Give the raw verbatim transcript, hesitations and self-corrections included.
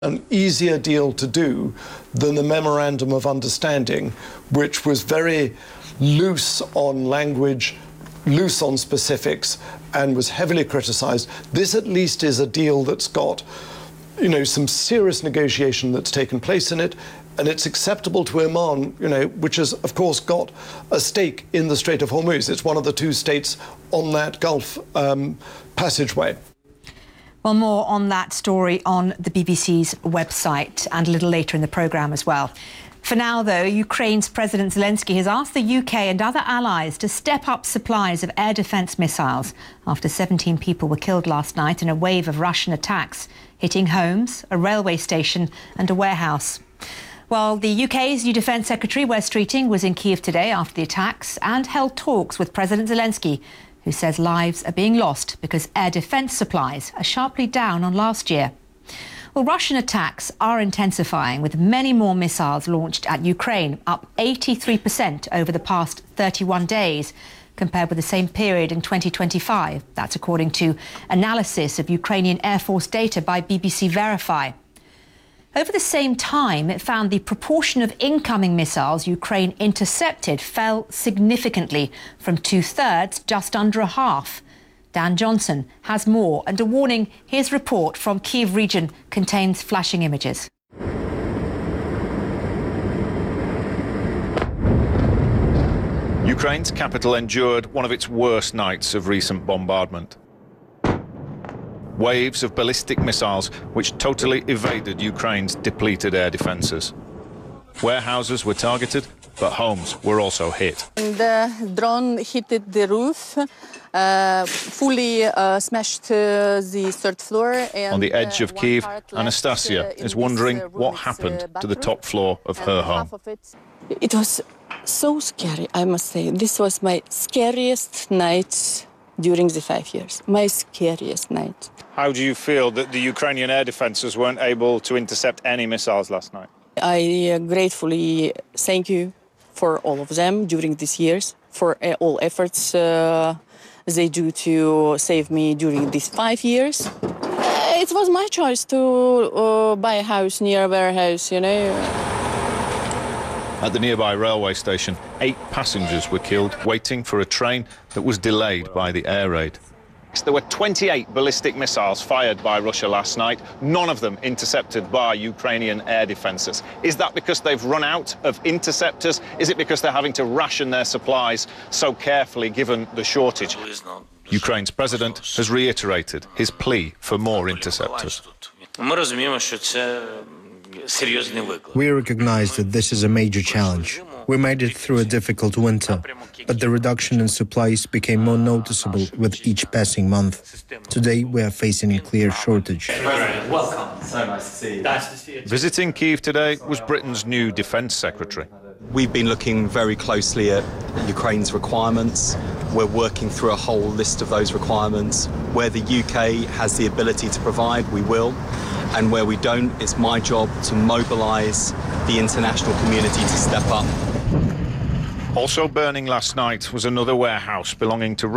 an easier deal to do than the Memorandum of Understanding, which was very loose on language, loose on specifics, and was heavily criticised. This at least is a deal that's got, you know, some serious negotiation that's taken place in it, and it's acceptable to Oman, you know, which has, of course, got a stake in the Strait of Hormuz. It's one of the two states on that Gulf um, passageway. Well, more on that story on the B B C's website and a little later in the programme as well. For now, though, Ukraine's President Zelensky has asked the U K and other allies to step up supplies of air defence missiles after seventeen people were killed last night in a wave of Russian attacks, hitting homes, a railway station and a warehouse. Well, the U K's new Defence Secretary, Wes Streeting, was in Kyiv today after the attacks and held talks with President Zelensky, who says lives are being lost because air defence supplies are sharply down on last year. Well, Russian attacks are intensifying, with many more missiles launched at Ukraine, up eighty-three percent over the past thirty-one days, compared with the same period in twenty twenty-five. That's according to analysis of Ukrainian Air Force data by B B C Verify. Over the same time, it found the proportion of incoming missiles Ukraine intercepted fell significantly, from two-thirds just under a half. Dan Johnson has more, and a warning: his report from Kyiv region contains flashing images. Ukraine's capital endured one of its worst nights of recent bombardment. Waves of ballistic missiles which totally evaded Ukraine's depleted air defences. Warehouses were targeted, but homes were also hit. The drone hit the roof, uh, fully uh, smashed uh, the third floor. And on the edge of Kyiv, Anastasia uh, is wondering this, uh, what room, happened uh, to the top floor of her home. Of it. it was so scary, I must say. This was my scariest night during the five years. My scariest night. How do you feel that the Ukrainian air defences weren't able to intercept any missiles last night? I uh, gratefully thank you for all of them during these years, for uh, all efforts uh, they do to save me during these five years. Uh, it was my choice to uh, buy a house near a warehouse, you know. At the nearby railway station, eight passengers were killed waiting for a train that was delayed by the air raid. There were twenty-eight ballistic missiles fired by Russia last night, none of them intercepted by Ukrainian air defences. Is that because they've run out of interceptors? Is it because they're having to ration their supplies so carefully given the shortage? Ukraine's president has reiterated his plea for more interceptors. We recognize that this is a major challenge. We made it through a difficult winter, but the reduction in supplies became more noticeable with each passing month. Today, we are facing a clear shortage. Welcome. So nice to see you. Nice to see you. Visiting Kyiv today was Britain's new Defence Secretary. We've been looking very closely at Ukraine's requirements. We're working through a whole list of those requirements. Where the U K has the ability to provide, we will. And where we don't, it's my job to mobilise the international community to step up. Also burning last night was another warehouse belonging to